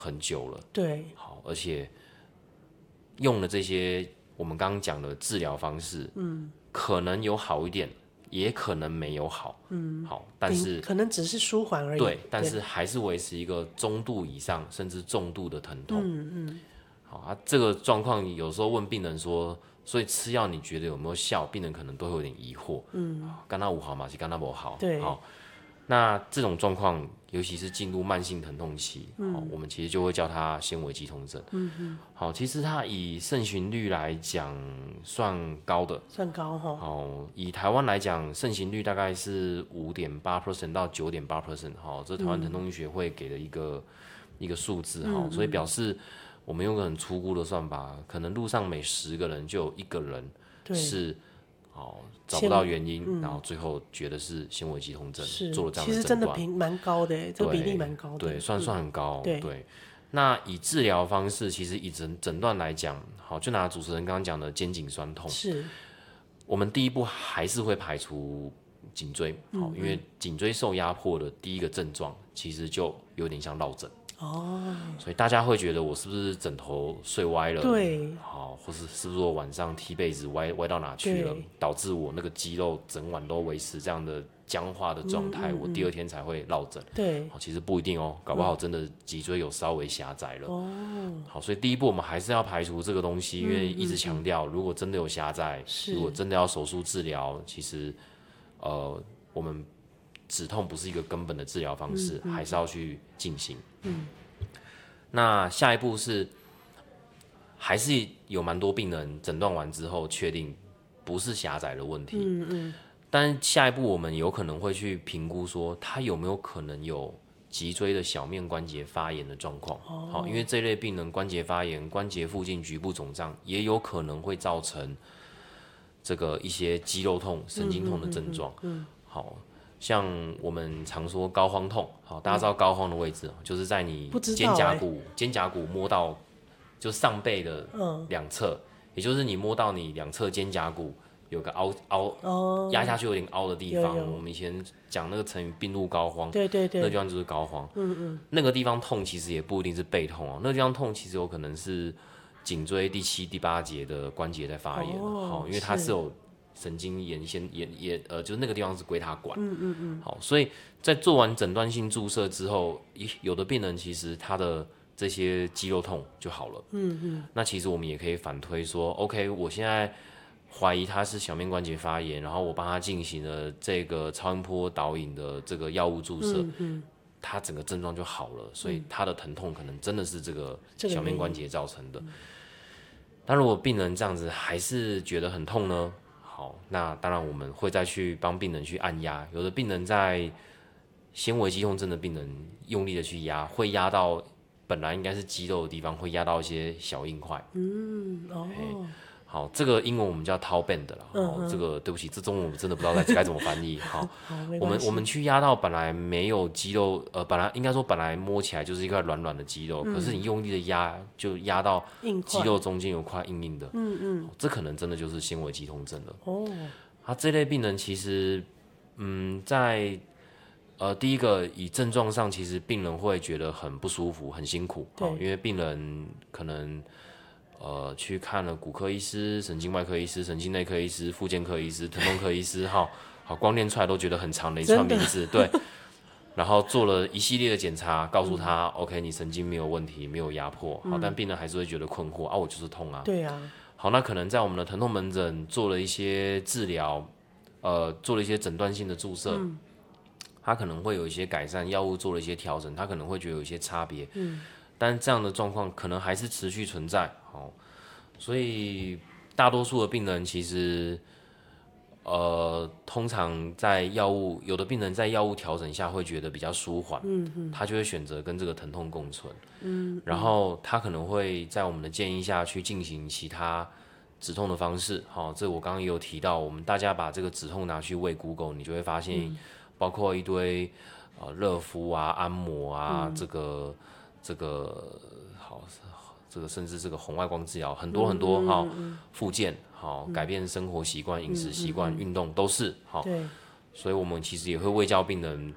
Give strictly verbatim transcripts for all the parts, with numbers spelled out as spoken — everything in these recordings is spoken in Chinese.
很久了， 对， 好，而且用了这些我们刚刚讲的治疗方式，嗯，可能有好一点，也可能没有好，嗯，好，但是可能只是舒缓而已。 对，但是还是维持一个中度以上甚至重度的疼痛， 嗯嗯， 好啊，这个状况有时候问病人说，所以吃药你觉得有没有效？病人可能都会有点疑惑，嗯，干那五好嘛，是干那不好， 对， 好。那这种状况，尤其是进入慢性疼痛期，嗯哦、我们其实就会叫它纤维肌痛症。嗯嗯，好，其实它以盛行率来讲算高的， 算高哈。 好，以台湾来讲，盛行率大概是五点八 percent 到九点八 percent，好，这是台湾疼痛医学会给的一个、一个数字哈、嗯，所以表示我们用个很粗估的算法，可能路上每十个人就有一个人是。哦，找不到原因、嗯，然后最后觉得是纤维肌痛症，做了这样的诊断， 其实真的平蛮高的，这个比例蛮高的， 对，算算很高、 嗯对。 对，那以治疗方式，其实以诊诊断来讲，好，就拿主持人刚刚讲的肩颈酸痛， 是， 我们第一步还是会排除颈椎，好、嗯，因为颈椎受压迫的第一个症状，其实就有点像落枕。哦，所以大家会觉得我是不是枕头睡歪了？ 对， 好，或是是不是我晚上踢被子歪歪到哪去了，导致我那个肌肉整晚都维持这样的僵化的状态、嗯嗯嗯，我第二天才会落枕。 对， 好，其实不一定哦，搞不好真的脊椎有稍微狭窄了。哦，好，所以第一步我们还是要排除这个东西，因为一直强调，如果真的有狭窄，如果真的要手术治疗，其实呃我们。止痛不是一个根本的治疗方式，嗯嗯，还是要去进行。嗯，那下一步是，还是有蛮多病人诊断完之后确定不是狭窄的问题。嗯嗯。但下一步我们有可能会去评估说，他有没有可能有脊椎的小面关节发炎的状况。哦。好，因为这类病人关节发炎、关节附近局部肿胀，也有可能会造成这个一些肌肉痛、神经痛的症状。嗯, 嗯, 嗯。好。像我们常说膏肓痛，好，大家知道膏肓的位置，就是在你肩胛骨、欸、肩胛骨摸到就上背的两侧、嗯，也就是你摸到你两侧肩胛骨有个凹凹压、哦、下去有点凹的地方。我们以前讲那个成语病入膏肓， 对对对， 那地方就是膏肓。嗯嗯，那个地方痛其实也不一定是背痛哦，那个地方痛其实有可能是颈椎第七、第八节的关节在发炎，好、哦，因为它是有。神经沿线沿沿呃，就是那个地方是归他管。嗯嗯嗯。好，所以在做完诊断性注射之后，有的病人其实他的这些肌肉痛就好了。嗯嗯。那其实我们也可以反推说 ，OK， 我现在怀疑他是小面关节发炎，然后我帮他进行了这个超音波导引的这个药物注射，嗯嗯，他整个症状就好了，所以他的疼痛可能真的是这个小面关节造成的。但如果病人这样子还是觉得很痛呢？好，那当然我们会再去帮病人去按压，有的病人在纤维肌痛症的病人用力的去压，会压到本来应该是肌肉的地方，会压到一些小硬块。嗯，哦，好，这个英文我们叫 tau band 啦。嗯、哦，这个对不起，这中文我真的不知道该怎么翻译。好， 好我们我们去压到本来没有肌肉，呃，本来应该说本来摸起来就是一块软软的肌肉，嗯、可是你用力的压，就压到肌肉中间有块硬硬的。嗯嗯，这可能真的就是纤维肌痛症了。哦，他、啊、这类病人其实，嗯，在呃第一个以症状上，其实病人会觉得很不舒服、很辛苦。对、哦，因为病人可能。呃，去看了骨科医师、神经外科医师、神经内科医师、复健科医师、疼痛科医师，好，好，光念出来都觉得很长的一串名字，对。然后做了一系列的检查，告诉他、嗯、，OK， 你神经没有问题，没有压迫，好，但病人还是会觉得困惑啊，我就是痛啊。 对啊。 好，那可能在我们的疼痛门诊做了一些治疗，呃，做了一些诊断性的注射，嗯、他可能会有一些改善，药物做了一些调整，他可能会觉得有一些差别。嗯。但这样的状况可能还是持续存在，好，所以大多数的病人其实，呃，通常在药物，有的病人在药物调整下会觉得比较舒缓，嗯嗯，他就会选择跟这个疼痛共存，嗯, 嗯，然后他可能会在我们的建议下去进行其他止痛的方式，好，这我刚刚也有提到，我们大家把这个止痛拿去喂 Google， 你就会发现，包括一堆呃热敷啊、按摩啊，嗯、这个。这个好，这个甚至这个红外光治疗很多很多哈，复健好，改变生活习惯、饮食习惯、运动都是好。对，所以我们其实也会卫教病人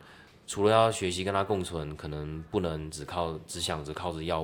除了要学习跟他共存，可能不能只靠只想着靠着药